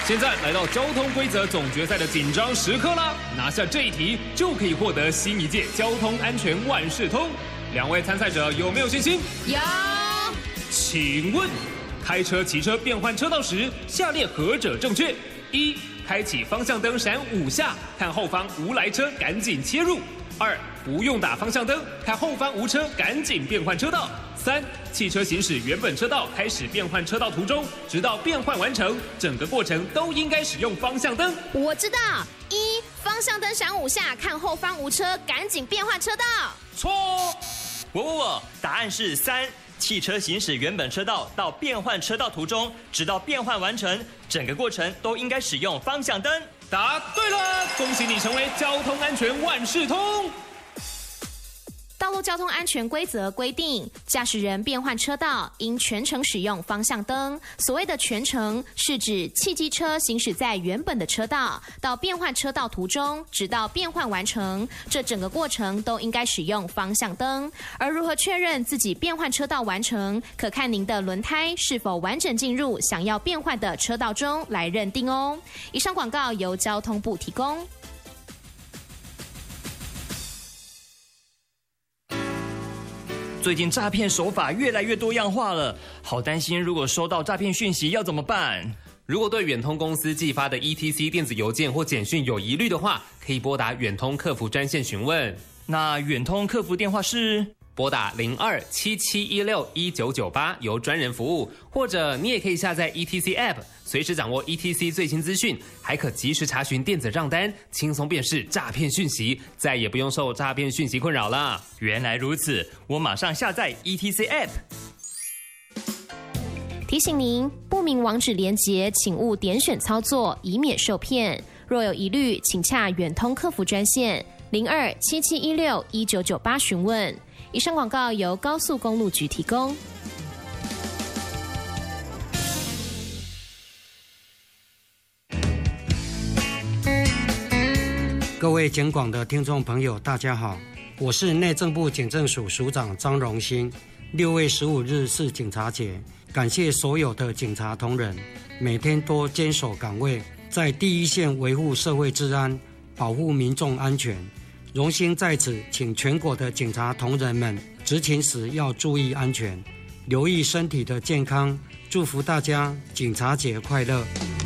现在来到交通规则总决赛的紧张时刻啦！拿下这一题就可以获得新一届交通安全万事通。两位参赛者有没有信心？ 有。 请问，开车、骑车变换车道时，下列何者正确？一、开启方向灯闪5下，看后方无来车，赶紧切入。2、不用打方向灯，看后方无车，赶紧变换车道。3、汽车行驶原本车道，开始变换车道途中，直到变换完成，整个过程都应该使用方向灯。 我知道，一方向灯闪5下，看后方无车，赶紧变换车道。 错。 答案是3。汽车行驶原本车道到变换车道途中，直到变换完成，整个过程都应该使用方向灯。 答对了，恭喜你成为交通安全万事通。 道路交通安全规则规定，驾驶人变换车道应全程使用方向灯。所谓的全程，是指汽机车行驶在原本的车道，到变换车道途中，直到变换完成，这整个过程都应该使用方向灯。而如何确认自己变换车道完成，可看您的轮胎是否完整进入想要变换的车道中来认定哦。以上广告由交通部提供。 最近诈骗手法越来越多样化了，好担心如果收到诈骗讯息要怎么办？ 如果对远通公司寄发的 ETC 电子邮件或简讯有疑虑的话，可以拨打远通客服专线询问。 那远通客服电话是？ 拨打02-7716-1998由专人服务，或者你也可以下载 ETC App， 随时掌握 ETC 最新资讯，还可及时查询电子账单，轻松辨识诈骗讯息，再也不用受诈骗讯息困扰了。 原来如此，我马上下载 ETC App。 提醒您，不明网址连结，请勿点选操作，以免受骗。若有疑虑，请洽远通客服专线02-7716-1998询问。以上广告由高速公路局提供。 各位警广的听众朋友，大家好，我是内政部警政署署长张荣兴。6月15日是警察节，感谢所有的警察同仁，每天都坚守岗位，在第一线维护社会治安，保护民众安全。荣兴在此请全国的警察同仁们执勤时要注意安全，留意身体的健康，祝福大家警察节快乐。